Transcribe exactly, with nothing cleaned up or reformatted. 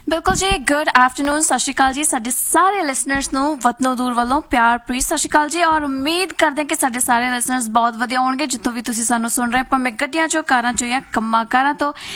ਬਿਲਕੁਲ ਜੀ। Good afternoon, ਸਤਿ ਸ਼੍ਰੀ ਅਕਾਲ ਜੀ ਸਾਡੇ ਸਾਰੇ ਲਿਸਨਰਸ ਨੂੰ ਵਤਨੋਂ ਦੂਰ ਵੱਲੋਂ ਪਿਆਰ ਭਰੀ ਸਤਿ ਸ਼੍ਰੀ ਅਕਾਲ ਜੀ। ਔਰ ਉਮੀਦ ਕਰਦੇ ਕਿ ਸਾਡੇ ਸਾਰੇ ਲਿਸਨਰਸ ਬਹੁਤ ਵਧੀਆ ਹੋਣਗੇ ਜਿੱਥੋਂ ਵੀ ਤੁਸੀਂ ਸਾਨੂੰ ਸੁਣ ਰਹੇ, ਭਾਵੇਂ ਗੱਡੀਆਂ ਚੋਂ, ਕਾਰਾਂ ਚੋਂ ਜਾਂ ਕੰਮਾਂ ਕਾਰਾਂ ਤੋਂ।